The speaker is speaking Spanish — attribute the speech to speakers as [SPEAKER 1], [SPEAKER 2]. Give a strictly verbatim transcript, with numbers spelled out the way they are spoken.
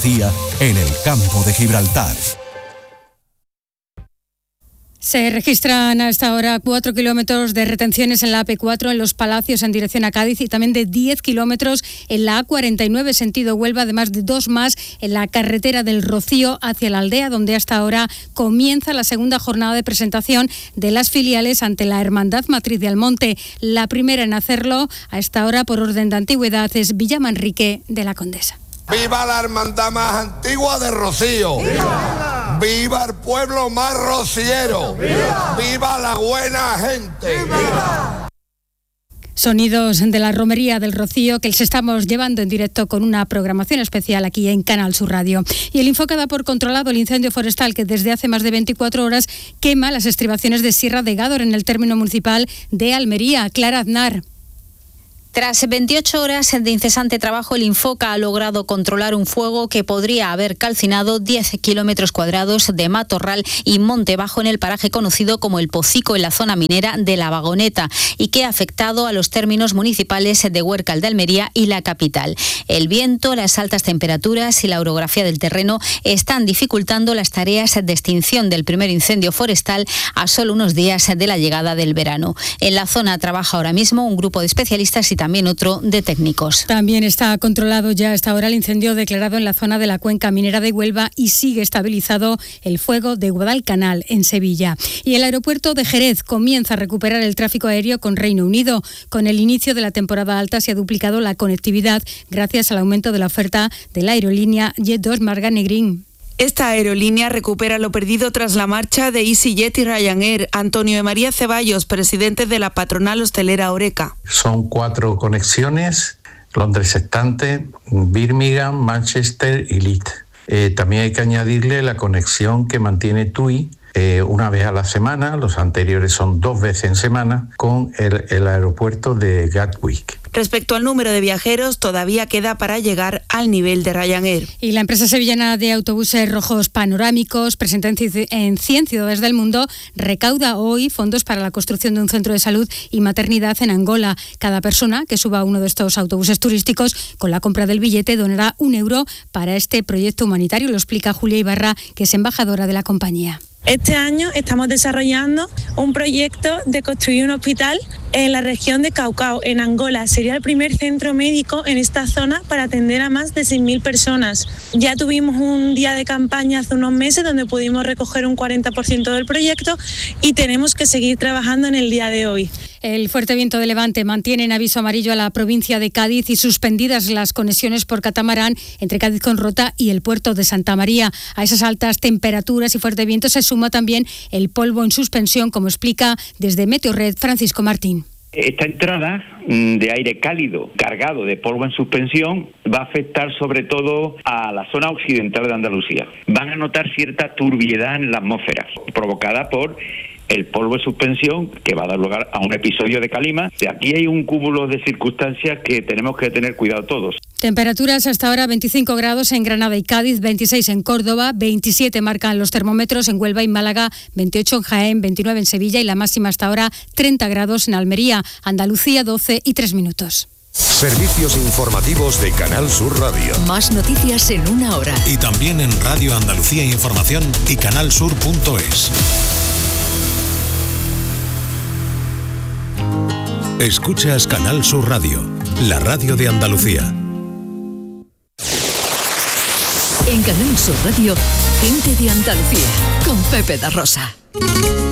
[SPEAKER 1] Andalucía en el campo de Gibraltar.
[SPEAKER 2] Se registran hasta ahora cuatro kilómetros de retenciones en la A P cuatro en Los Palacios en dirección a Cádiz y también de diez kilómetros en la A cuarenta y nueve sentido Huelva, además de dos más en la carretera del Rocío hacia la Aldea, donde hasta ahora comienza la segunda jornada de presentación de las filiales ante la Hermandad Matriz de Almonte. La primera en hacerlo a esta hora por orden de antigüedad es Villamanrique de la Condesa.
[SPEAKER 3] ¡Viva la hermandad más antigua de Rocío! ¡Viva! ¡Viva el pueblo más rociero! ¡Viva! ¡Viva la buena gente! ¡Viva!
[SPEAKER 2] Sonidos de la romería del Rocío que les estamos llevando en directo con una programación especial aquí en Canal Sur Radio. Y el Infoca da por controlado el incendio forestal que desde hace más de veinticuatro horas quema las estribaciones de Sierra de Gádor en el término municipal de Almería. Clara Aznar.
[SPEAKER 4] Tras veintiocho horas de incesante trabajo, el Infoca ha logrado controlar un fuego que podría haber calcinado diez kilómetros cuadrados de matorral y monte bajo en el paraje conocido como El Pocico, en la zona minera de La Vagoneta, y que ha afectado a los términos municipales de Huércal de Almería y la capital. El viento, las altas temperaturas y la orografía del terreno están dificultando las tareas de extinción del primer incendio forestal a solo unos días de la llegada del verano. En la zona trabaja ahora mismo un grupo de especialistas y también otro de técnicos.
[SPEAKER 2] También está controlado ya hasta ahora el incendio declarado en la zona de la cuenca minera de Huelva y sigue estabilizado el fuego de Guadalcanal en Sevilla. Y el aeropuerto de Jerez comienza a recuperar el tráfico aéreo con Reino Unido. Con el inicio de la temporada alta se ha duplicado la conectividad gracias al aumento de la oferta de la aerolínea Jet dos Marga Negrín.
[SPEAKER 5] Esta aerolínea recupera lo perdido tras la marcha de EasyJet y Ryanair. Antonio de María Ceballos, presidente de la patronal hostelera Oreca.
[SPEAKER 6] Son cuatro conexiones: Londres Estante, Birmingham, Manchester y Leeds. Eh, también hay que añadirle la conexión que mantiene TUI eh, una vez a la semana, los anteriores son dos veces en semana, con el, el aeropuerto de Gatwick.
[SPEAKER 5] Respecto al número de viajeros, todavía queda para llegar al nivel de Ryanair.
[SPEAKER 2] Y la empresa sevillana de autobuses rojos panorámicos, presente en cien ciudades del mundo, recauda hoy fondos para la construcción de un centro de salud y maternidad en Angola. Cada persona que suba a uno de estos autobuses turísticos con la compra del billete donará un euro para este proyecto humanitario. Lo explica Julia Ibarra, que es embajadora de la compañía.
[SPEAKER 7] Este año estamos desarrollando un proyecto de construir un hospital en la región de Caucao, en Angola. Sería el primer centro médico en esta zona para atender a más de seis mil personas. Ya tuvimos un día de campaña hace unos meses donde pudimos recoger un cuarenta por ciento del proyecto y tenemos que seguir trabajando en el día de hoy.
[SPEAKER 2] El fuerte viento de levante mantiene en aviso amarillo a la provincia de Cádiz y suspendidas las conexiones por catamarán entre Cádiz con Rota y el puerto de Santa María. A esas altas temperaturas y fuerte viento se suma también el polvo en suspensión, como explica desde Meteorred Francisco Martín.
[SPEAKER 8] Esta entrada de aire cálido cargado de polvo en suspensión va a afectar sobre todo a la zona occidental de Andalucía. Van a notar cierta turbiedad en la atmósfera provocada por el polvo de suspensión, que va a dar lugar a un episodio de calima. De aquí hay un cúmulo de circunstancias que tenemos que tener cuidado todos.
[SPEAKER 2] Temperaturas hasta ahora veinticinco grados en Granada y Cádiz, veintiséis en Córdoba, veintisiete marcan los termómetros en Huelva y Málaga, veintiocho en Jaén, veintinueve en Sevilla y la máxima hasta ahora treinta grados en Almería. Andalucía, doce y tres minutos.
[SPEAKER 1] Servicios informativos de Canal Sur Radio.
[SPEAKER 9] Más noticias en una hora.
[SPEAKER 1] Y también en Radio Andalucía Información y canalsur punto es. Escuchas Canal Sur Radio, la radio de Andalucía.
[SPEAKER 9] En Canal Sur Radio, gente de Andalucía, con Pepe da Rosa.